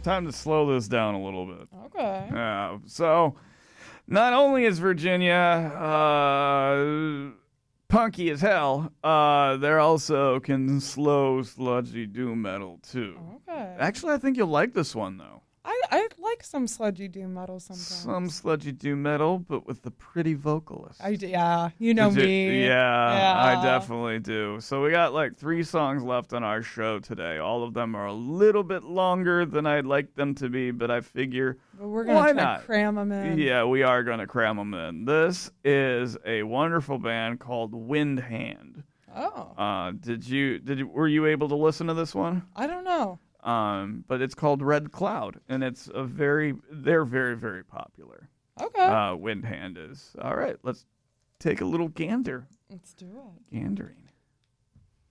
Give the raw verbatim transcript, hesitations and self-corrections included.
time to slow this down a little bit. Okay. Yeah. So, not only is Virginia uh, punky as hell, uh, they're also can slow sludgy doom metal too. Okay. Actually, I think you'll like this one though. I, I like some sludgy doom metal sometimes. Some sludgy doom metal, but with the pretty vocalist. I d- yeah, you know Did you- me. Yeah, Yeah. I definitely do. So we got like three songs left on our show today. All of them are a little bit longer than I'd like them to be, but I figure But we're gonna why try not? to cram them in. Yeah, we are going to cram them in. This is a wonderful band called Wind Hand. Oh, Uh, did you did you, were you able to listen to this one? I don't know. Um, but it's called Red Cloud, and it's a very they're very very popular. Okay. Uh, Wind Hand is all right. Let's take a little gander, Let's do it. gandering.